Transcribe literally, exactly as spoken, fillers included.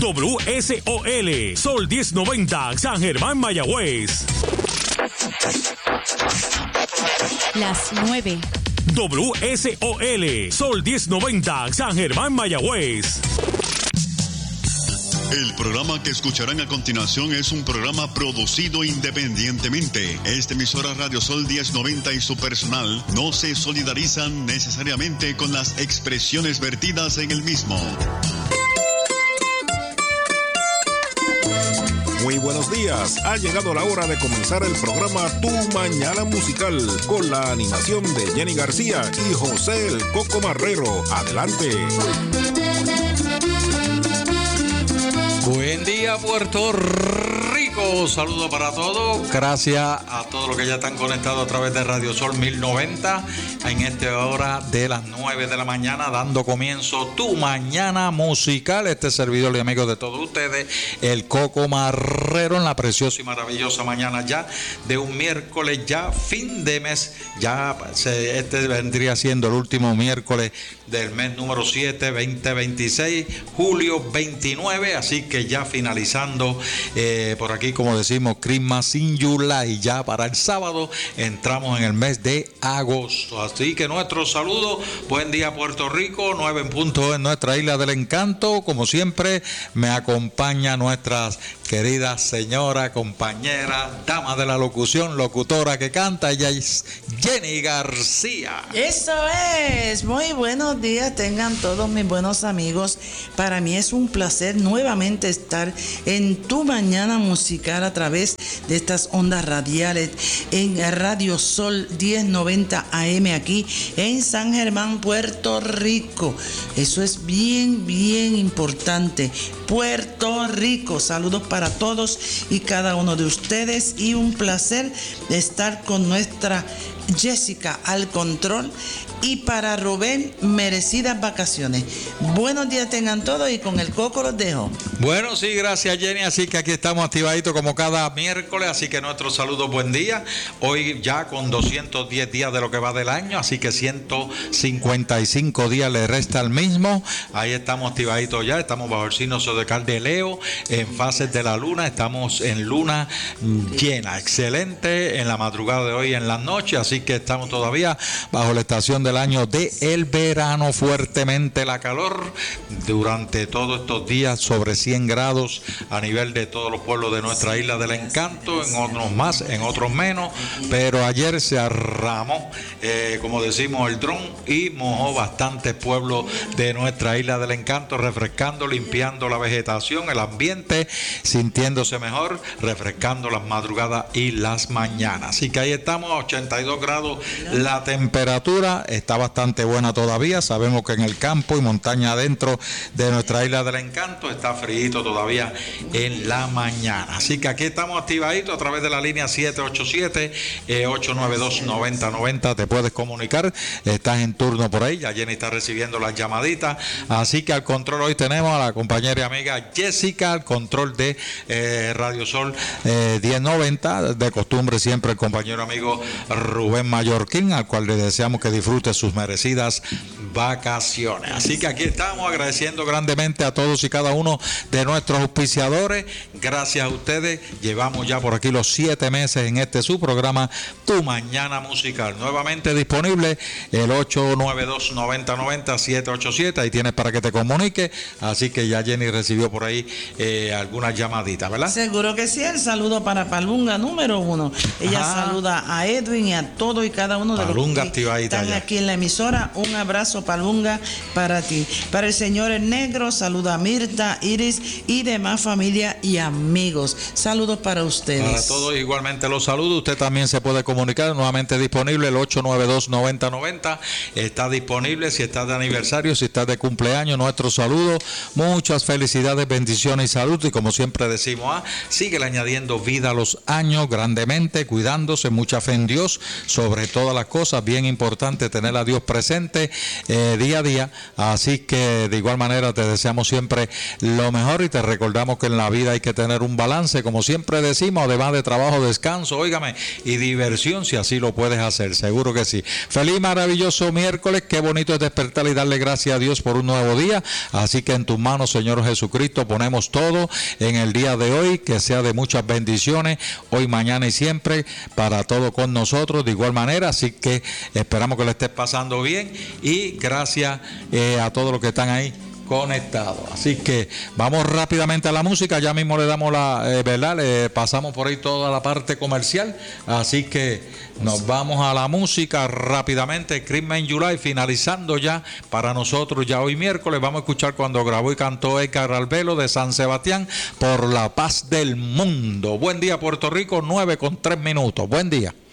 W S O L, Sol diez noventa, San Germán, Mayagüez. Las nueve. W S O L, Sol diez noventa, San Germán, Mayagüez. El programa que escucharán a continuación es un programa producido independientemente. Esta emisora Radio Sol diez noventa y su personal no se solidarizan necesariamente con las expresiones vertidas en el mismo. Muy buenos días, ha llegado la hora de comenzar el programa Tu Mañana Musical con la animación de Jenny García y José el Coco Marrero. Adelante. Buen día, Puerto Rico. Saludos para todos. Gracias a todos los que ya están conectados a través de Radio Sol mil noventa en esta hora de las nueve de la mañana, dando comienzo Tu Mañana Musical. Este servidor y amigo de todos ustedes, el Coco Marrero, en la preciosa y maravillosa mañana ya de un miércoles, ya fin de mes. Ya se, este vendría siendo el último miércoles del mes número siete, veinte veintiséis, julio veintinueve, así que ya finalizando eh, por aquí, como decimos, Christmas in July, ya para el sábado entramos en el mes de agosto, así que nuestro saludo, buen día Puerto Rico, nueve en punto en nuestra isla del encanto. Como siempre me acompaña nuestras queridas señora, compañera, dama de la locución, locutora que canta, ella es Jenny García. Eso es, muy buenos días tengan todos mis buenos amigos. Para mí es un placer nuevamente estar en Tu Mañana Musical a través de estas ondas radiales en Radio Sol diez noventa A M aquí en San Germán, Puerto Rico. Eso es bien, bien importante. Puerto Rico, saludos para todos y cada uno de ustedes y un placer estar con nuestra Jessica al control y para Rubén, merecidas vacaciones. Buenos días tengan todos y con el Coco los dejo. Bueno, sí, gracias Jenny, así que aquí estamos activaditos como cada miércoles, así que nuestro saludo, buen día. Hoy ya con doscientos diez días de lo que va del año, así que ciento cincuenta y cinco días le resta al mismo. Ahí estamos activaditos ya, estamos bajo el signo zodiacal de Leo, en fases de la luna, estamos en luna llena, excelente en la madrugada de hoy, en la noche, así que estamos todavía bajo la estación del año de el verano, fuertemente la calor durante todos estos días, sobre cien grados a nivel de todos los pueblos de nuestra isla del encanto, en otros más, en otros menos, pero ayer se arramó, eh, como decimos, el dron y mojó bastantes pueblos de nuestra isla del encanto, refrescando, limpiando la vegetación, el ambiente, sintiéndose mejor, refrescando las madrugadas y las mañanas. Así que ahí estamos a ochenta y dos grados la temperatura, está bastante buena todavía. Sabemos que en el campo y montaña adentro de nuestra isla del encanto está frío todavía en la mañana. Así que aquí estamos activaditos a través de la línea siete ocho siete, ocho nueve dos, nueve cero nueve cero. Te puedes comunicar, estás en turno por ahí, ya Jenny está recibiendo las llamaditas. Así que al control hoy tenemos a la compañera y amiga Jessica, al control de eh, Radio Sol eh, diez noventa. De costumbre siempre el compañero amigo Rubén Mallorquín, al cual le deseamos que disfrute sus merecidas vacaciones. Así que aquí estamos agradeciendo grandemente a todos y cada uno de nuestros auspiciadores. Gracias a ustedes, llevamos ya por aquí los siete meses en este su programa Tu Mañana Musical, nuevamente disponible el ocho nueve dos, nueve cero nueve cero, siete ocho siete, ahí tienes para que te comuniques. Así que ya Jenny recibió por ahí eh, algunas llamaditas, ¿verdad? Seguro que sí. El saludo para Palunga número uno. Ella Ajá. saluda a Edwin y a todo y cada uno de Palunga los que están ya. aquí en la emisora. Un abrazo, Palunga, para ti. Para el señor El Negro, saluda a Mirta, Iris y demás familia y amigos. Saludos para ustedes. Para todos igualmente los saludos. Usted también se puede comunicar, nuevamente disponible el ocho nueve dos, nueve cero nueve cero. Está disponible si estás de aniversario, si estás de cumpleaños, nuestro saludo. Muchas felicidades, bendiciones y salud. Y como siempre decimos, ah, sigue añadiendo vida a los años grandemente, cuidándose, mucha fe en Dios, sobre todas las cosas. Bien importante tener a Dios presente eh, día a día. Así que de igual manera te deseamos siempre lo mejor y te recordamos que en la vida hay que tener tener un balance, como siempre decimos, además de trabajo, descanso, óigame, y diversión, si así lo puedes hacer, seguro que sí. Feliz, maravilloso miércoles, qué bonito es despertar y darle gracias a Dios por un nuevo día, así que en tus manos, Señor Jesucristo, ponemos todo en el día de hoy, que sea de muchas bendiciones, hoy, mañana y siempre, para todo con nosotros, de igual manera, así que esperamos que lo estés pasando bien, y gracias eh, a todos los que están ahí conectado. Así que vamos rápidamente a la música, ya mismo le damos la, eh, ¿verdad? Le pasamos por ahí toda la parte comercial, así que nos vamos a la música rápidamente. Christmas in July, finalizando ya para nosotros ya hoy miércoles. Vamos a escuchar cuando grabó y cantó Edgar Albelo de San Sebastián, Por la Paz del Mundo. Buen día, Puerto Rico, nueve con tres minutos. Buen día.